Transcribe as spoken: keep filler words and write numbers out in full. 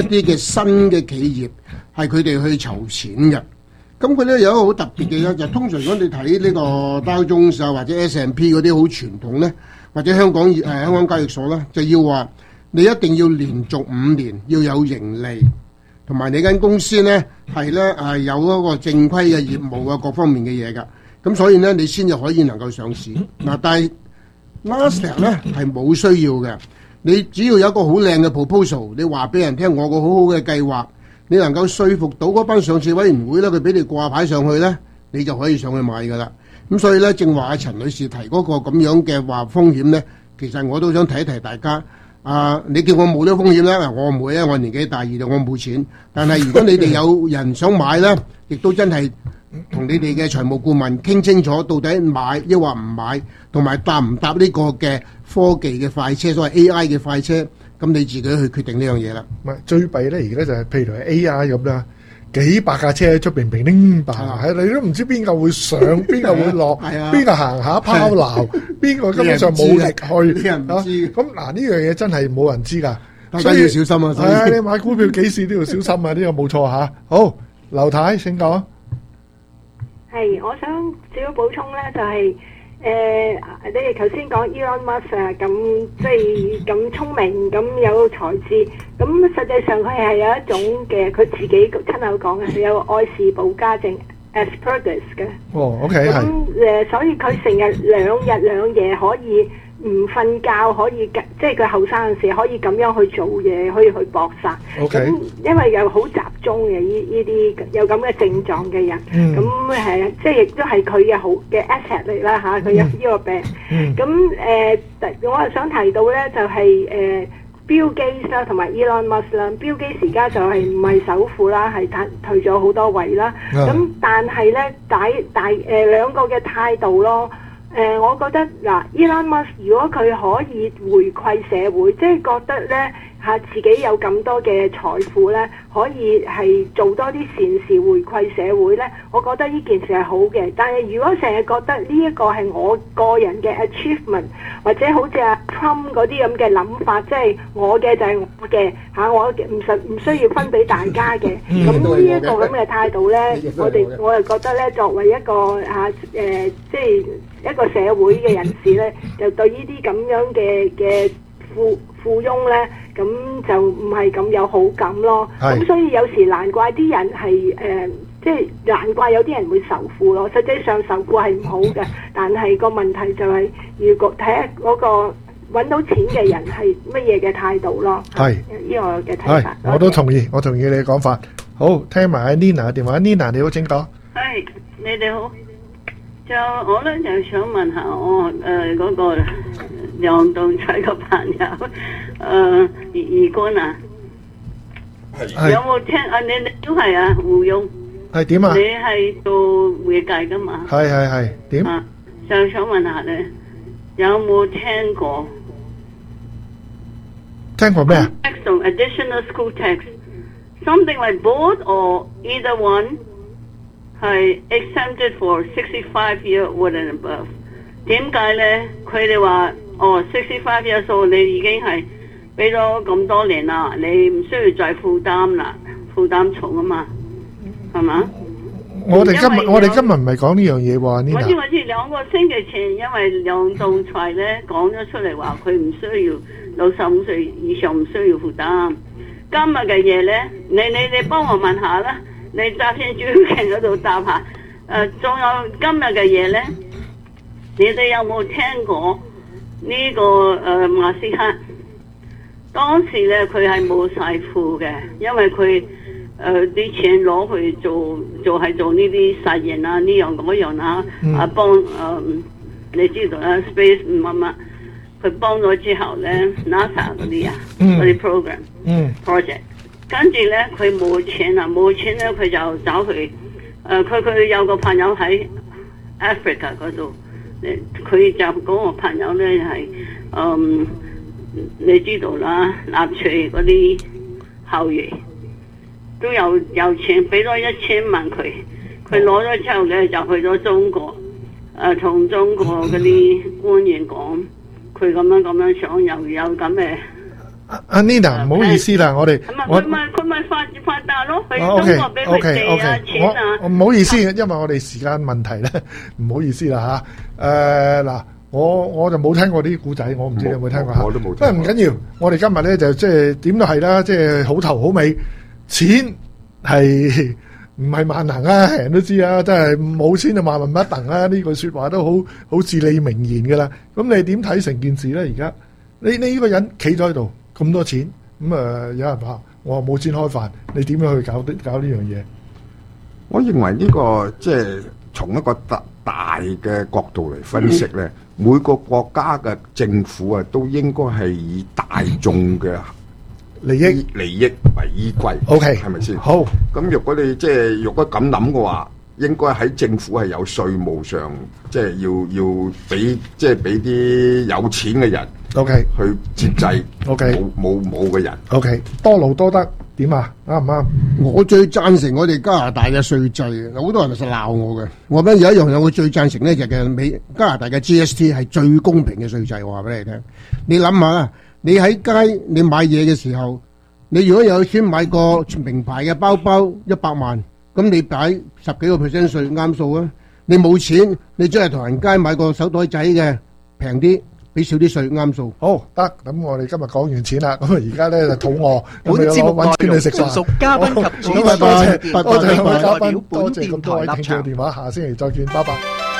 一啲嘅新嘅企業係佢哋去籌錢嘅。咁佢咧有一個好特別嘅咧，就通常如果你睇呢個 Dow Jones 啊或者 S and P 嗰啲好傳統咧，或者香港誒、呃、香港交易所咧，就要話你一定要連續五年要有盈利，同埋你間公司咧係咧係有嗰個正規嘅業務啊各方面嘅嘢㗎。咁所以咧你先至可以能夠上市嗱。但係 Nasdaq 咧係冇需要嘅，你只要有一個好靚嘅 proposal， 你話俾人聽我個好好嘅計劃。你能夠說服到嗰班上市委員會咧，佢俾你掛牌上去咧，你就可以上去買噶啦。咁所以咧，正話阿陳女士提嗰個咁樣嘅話風險咧，其實我都想提一提大家。啊，你叫我冇呢個風險咧，我唔會啊，我年紀大，二度我冇錢。但係如果你哋有人想買咧，亦都真係同你哋嘅財務顧問傾清楚，到底買抑或唔買，同埋搭唔搭呢個嘅科技嘅快車，所謂 A I 嘅快車。咁你自己去決定呢樣嘢啦。 唔係最弊咧，而家就係譬如係 A I 咁啦，幾百架車喺出邊平叮白，係你都唔知邊個會上，邊個會落，邊個行下拋錨，邊個根本上冇力去。啲人唔知。咁嗱呢樣嘢真係冇人知㗎， 所以要小心啊！ 係啊，你買股票幾時都要小心啊！呢個冇錯嚇。好，劉太請講。 係，我想少少補充咧，就係。誒、呃，你哋頭先講 Elon Musk 啊，咁即係咁聰明，咁有才智，咁實際上佢係有一種嘅，佢自己親口講嘅，佢有愛是保家症 Asperger's 嘅。 哦 ，OK 係。咁誒，所以佢成日兩日兩夜可以唔瞓覺，可以即係佢後生嗰時可以咁樣去做嘢，可以去搏殺。 OK。 咁因為有好集中嘅呢呢啲有咁嘅症狀嘅人，咁係、嗯、即係亦都係佢嘅好嘅 asset 嚟啦嚇，佢、啊、有呢個病。咁誒、嗯呃，我係想提到咧，就係、是、誒、呃、Bill Gates 啦，同埋 Elon Musk 啦。Bill Gates 而家就係唔係首富啦，係退退咗好多位啦。咁、嗯、但係咧，大大誒、呃、兩個嘅態度咯。誒、呃，我覺得嗱 Elon Musk 如果佢可以回饋社會，即係覺得咧嚇自己有咁多嘅財富咧，可以係做多啲善事回饋社會咧，我覺得呢件事係好嘅。但係如果成日覺得呢一個係我個人嘅 achievement，或者好似阿 Trump 嗰啲咁嘅諗法，即係我嘅就係我嘅嚇、啊，我唔實唔需要分俾大家嘅。咁呢一個咁嘅態度咧，我哋我係覺得咧，作為一個嚇誒、啊呃，即係。一個社會嘅人士咧，就對呢啲咁樣嘅嘅富富翁咧，咁就唔係咁有好感咯。咁所以有時難怪啲人係誒、呃，即係難怪有啲人會仇富咯。實際上仇富係唔好嘅，但係個問題就係、是，如果睇下嗰個揾到錢嘅人係乜嘢嘅態度咯。係呢個嘅睇法。 我都同意，我同意你嘅講法。好，聽埋阿 Nina 嘅電話。Nina 你好，請講。 係，你哋好。就我咧就想問下我誒嗰、呃那個楊棟才個朋友誒義官啊，有冇聽啊？你你都係啊胡勇係點啊？ 你係做會計噶嘛？ 係係係點啊？就想問下你有冇聽過？ 聽過咩啊 ？Tax on additional school tax, something like both or either one。係 exempted for sixty-five year old and above。點解咧？佢哋話哦 ，sixty-five years old 你已經係俾咗咁多年啦，你唔需要再負擔啦，負擔重啊嘛，係嘛？ 我哋今日我哋今日唔係講呢樣嘢喎，呢我知我知，兩個星期前因為梁棟才咧講咗出嚟話佢唔需要六十五歲以上唔需要負擔。今日嘅嘢咧，你你你幫我問下啦。你揸先主要鏡嗰度答下，誒、呃，仲有今日嘅嘢咧，你哋有冇聽過呢、這個誒、呃、馬斯克？當時咧佢係冇晒庫嘅，因為佢誒啲錢攞去做做係做呢啲實驗啊，呢樣嗰樣啊，嗯、啊幫誒、呃、你知道啦 ，space 乜乜，佢幫咗之後咧 ，NASA 嗰啲啊，嗰啲 program、嗯、project。跟住咧，佢冇錢啊，冇錢咧，佢就走去誒，佢、呃、佢有個朋友喺 Africa 嗰度，佢就嗰個朋友咧係，嗯，你知道啦，納粹嗰啲後裔都有有錢，俾咗一千萬佢，佢攞咗之後咧就去咗中國，誒、呃，同中國嗰啲官員講，佢咁樣咁樣想，又有咁嘅。 阿 Nina 唔好意思啦，我哋我佢咪佢咪發發達咯，去 ，O 中 K 國俾 O 佢 K 借 O 啊 K， 錢啊。 我我唔好意思，因為我哋時間問題咧，唔好意思啦吓。誒嗱，我我就冇聽過啲古仔，我唔知你有冇聽過嚇。 我都冇聽過。 不過唔緊要，我哋今日咧就即係點都係啦，即係好頭好尾，錢係唔係萬能啊？係人都知啊，真係冇錢就萬萬不能啊！呢句説話都好好至理名言噶啦。咁你點睇成件事咧？而家你你呢個人企咗喺度咁多錢，咁啊有人話我話冇錢開飯，你點樣去搞啲搞呢樣嘢？ 我認為呢個即係從一個大大嘅角度嚟分析咧，每個國家嘅政府啊，都應該係以大眾嘅利益利益為依歸。 OK， 係咪先？ 好。 咁如果你即係如果咁諗嘅話，應該喺政府係有稅務上，即係要要俾即係俾啲有錢嘅人 OK 去節制 OK 冇冇冇嘅人。 OK 多勞多得點啊？啱唔啱？ 我最贊成我哋加拿大嘅稅制嘅，好多人就鬧我嘅。我覺得有一樣嘢我最贊成咧，就係美加拿大嘅 G S T 係最公平嘅稅制。我話俾你聽，你諗下啦，你喺街你買嘢嘅時候，你如果有錢買個名牌嘅包包一百萬，咁你擺十幾個 percent 稅啱數啊！你冇錢，你真係同人街買個手袋仔嘅平啲，俾少啲稅啱數。 好得，咁我哋今日講完錢啦，咁啊而家咧就肚餓， 本咁節目揾錢內容去食飯。 屬嘉賓及主持多謝多謝人多謝各位嘉賓， 代表本多謝咁多位聽眾電台立場嘅電話，下星期再見，拜拜。